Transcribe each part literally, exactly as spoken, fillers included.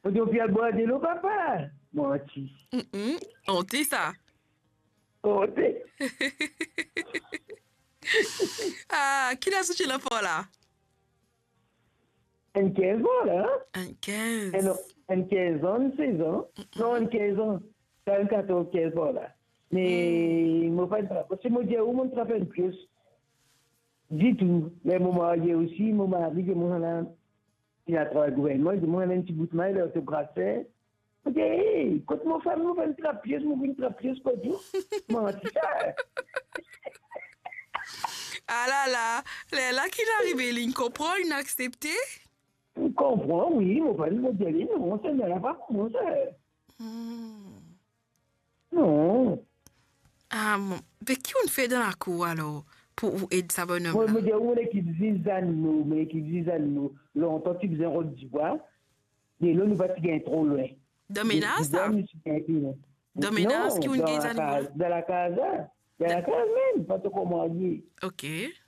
On dit, on peut boire de l'eau, papa. Menti. Mm -mm. On dit ça. Oh, t'es. Ah, qui l'a sorti l'enfant là? Un quinze ans, là. Un quinze. Un, un quinze ans, seize ans. Non, un quinze ans. C'est un quatorze, quinze ans, là. Mais, moi, pas de parce que moi, j'ai où mon travail plus. Du tout. Mais mon mari aussi, mon mari, mon mari, il a travaillé au gouvernement, il dit, moi, un petit bout de main, il a été brassé. Je dis, hey, quand mon femme, moi, une trapieuse, moi, une trapieuse, quoi, dit. Moi, c'est ça. Ah là là, là, là qu'il est arrivé, il comprend, il a accepté. Je comprends, oui, mon femme, moi, je dis, non, ça ne l'a pas commencé. Hmm. Non. Ah, mon... mais qui on fait dans la cour alors pour vous aider ça bonhomme Moi, là? je me dis, où est-ce qu'ils disent animaux, mais qu'ils disent animaux. Longtemps, tu faisais un rôle d'ivoire. Et là, nous va gagner trop loin. Dominas ça? Dominas qui Non, on dans gagne la animaux? case, dans la case, dans la case même, pas de comment dire. Ok.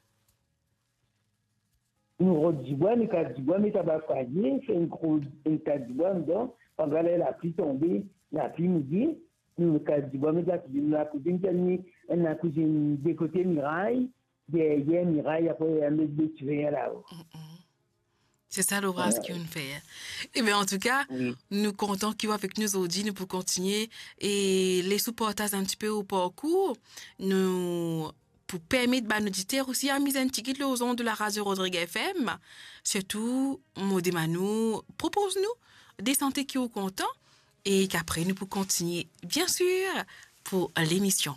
Nous rôle d'ivoire, nous cadre d'ivoire, mais ça va faillir, c'est une grosse, une cadre d'ivoire, donc, pendant la pluie tombée, la pluie nous dit, nous, le cadre d'ivoire, mais la cuisine, la cuisine, la cuisine, des côtés miraille, derrière miraille, après, un mec de tuer là-haut. C'est ça l'ouvrage qu'on fait. Et bien, en tout cas, Oui. nous comptons qu'il va avec nous aujourd'hui, nous pour continuer et les supporters un petit peu au parcours, nous, pour permettre à nos auditeurs aussi à mise un ticket aux ondes de la radio Rodrigue F M. Surtout, Modemanou, propose-nous des santé qui sont contents et qu'après nous pour continuer, bien sûr, pour l'émission.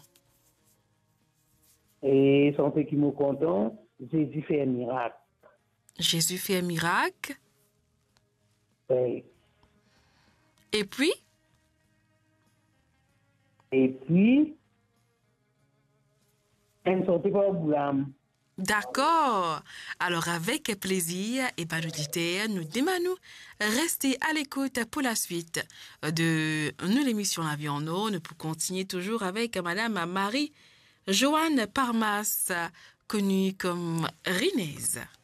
Et santé qui me content, Jésus fait un miracle. Jésus fait un miracle. Oui. Et puis? Et puis, une santé pour Boulam. D'accord. Alors, avec plaisir, et ben, l'auditeur, nous demandons rester à l'écoute pour la suite de nous, l'émission La Vie en eau. Nous pouvons continuer toujours avec Madame Marie-Joanne Parmas, connue comme Rinez.